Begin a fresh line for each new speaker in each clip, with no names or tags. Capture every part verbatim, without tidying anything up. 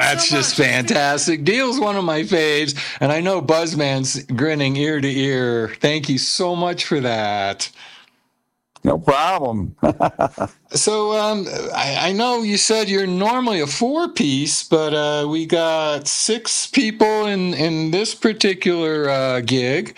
That's
so
just
much.
fantastic. Deal's one of my faves, and I know Buzzman's grinning ear to ear. Thank you so much for that.
No problem.
So um, I, I know you said you're normally a four-piece, but uh, we got six people in, in this particular uh, gig.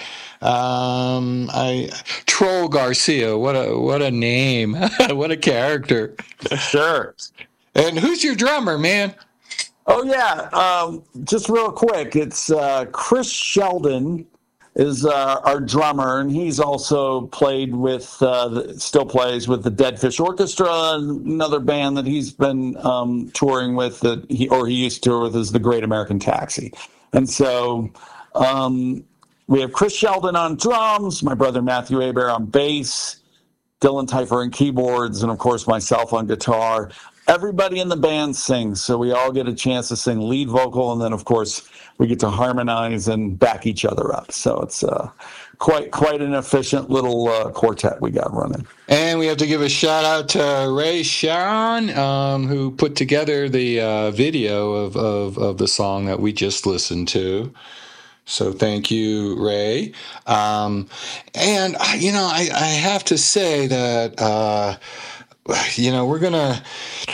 Um, I Troll Garcia, what a what a name, what a character.
Sure.
And who's your drummer, man?
Oh, yeah. Um, just real quick, it's uh, Chris Sheldon is uh, our drummer, and he's also played with, uh, the, still plays with the Dead Fish Orchestra, another band that he's been um, touring with, that he or he used to tour with, is the Great American Taxi. And so um, we have Chris Sheldon on drums, my brother Matthew Aber on bass, Dylan Teifer on keyboards, and of course myself on guitar. Everybody in the band sings, so we all get a chance to sing lead vocal, and then of course we get to harmonize and back each other up. So it's uh, quite quite an efficient little uh, quartet we got running.
And we have to give a shout out to Ray Sharon, um, who put together the uh, video of, of of the song that we just listened to. So thank you, Ray. Um, and, you know, I, I have to say that, uh, you know, we're going to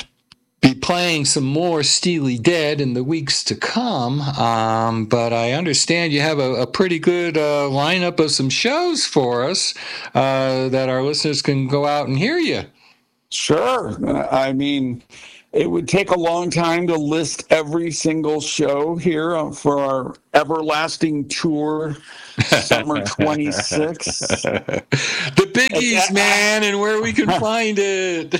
be playing some more Steely Dead in the weeks to come. Um, but I understand you have a, a pretty good uh, lineup of some shows for us uh, that our listeners can go out and hear you.
Sure. I mean, it would take a long time to list every single show here for our everlasting tour, Summer twenty-six.
The biggies, man, and where we can find it.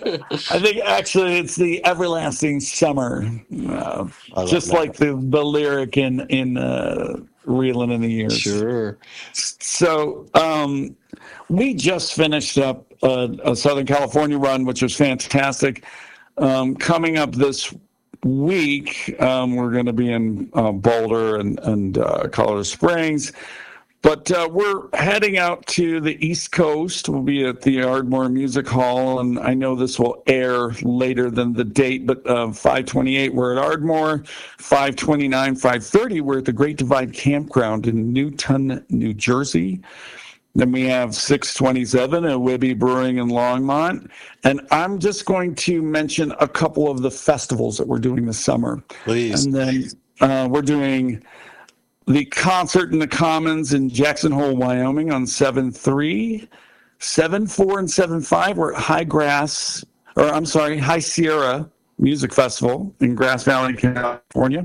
I think actually it's the everlasting summer, uh, just
that.
like the, the lyric in, in uh, Reelin' in the Years.
Sure.
So um, we just finished up a, a Southern California run, which was fantastic. Um, coming up this week, um, we're going to be in uh, Boulder and, and uh, Colorado Springs. But uh, we're heading out to the East Coast. We'll be at the Ardmore Music Hall, and I know this will air later than the date, but uh, five twenty-eight, we're at Ardmore. five twenty-nine, five thirty, we're at the Great Divide Campground in Newton, New Jersey. Then we have six twenty-seven at Wibby Brewing in Longmont. And I'm just going to mention a couple of the festivals that we're doing this summer.
Please.
And then uh, we're doing the concert in the Commons in Jackson Hole, Wyoming on seven three. seven four and seven five, we're at High Grass, or I'm sorry, High Sierra Music Festival in Grass Valley, California.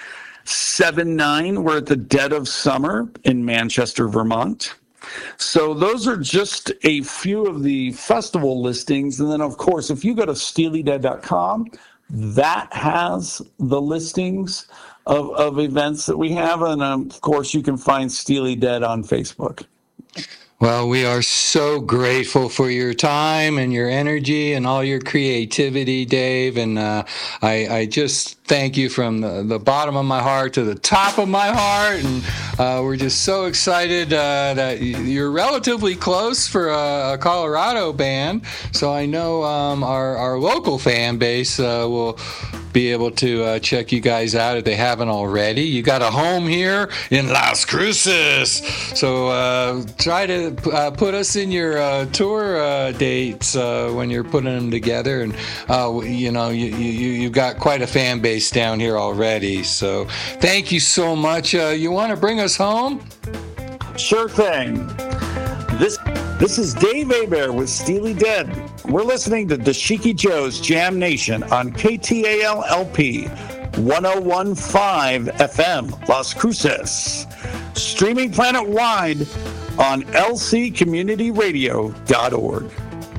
seven nine, we're at the Dead of Summer in Manchester, Vermont. So those are just a few of the festival listings. And then, of course, if you go to steely dead dot com, that has the listings of, of events that we have. And, um, of course, you can find Steely Dead on Facebook.
Well, we are so grateful for your time and your energy and all your creativity, Dave. And uh, I, I just thank you from the, the bottom of my heart to the top of my heart. And uh, we're just so excited uh, that you're relatively close for a, a Colorado band. So I know um, our, our local fan base uh, will be able to uh, check you guys out if they haven't already. You got a home here in Las Cruces. So uh, try to uh, put us in your uh, tour uh, dates uh, when you're putting them together. And, uh, you know, you, you, you've got quite a fan base down here already. So thank you so much. Uh, you want to bring us home?
Sure thing. This this is Dave Aber with Steely Dead. We're listening to Dashiki Joe's Jam Nation on K T A L L P one oh one point five F M, Las Cruces. Streaming planet-wide on L C community radio dot org.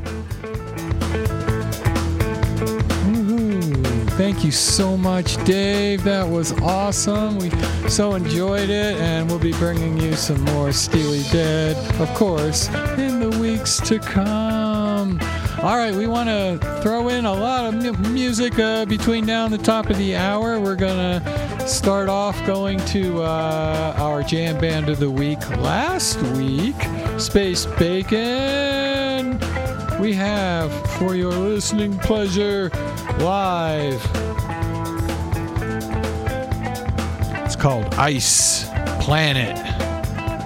Thank you so much, Dave. That was awesome. We so enjoyed it, and we'll be bringing you some more Steely Dead, of course, in the weeks to come. All right, we want to throw in a lot of mu- music uh, between now and the top of the hour. We're going to start off going to uh, our Jam Band of the Week last week, Space Bacon. We have, for your listening pleasure, live called Ice Planet.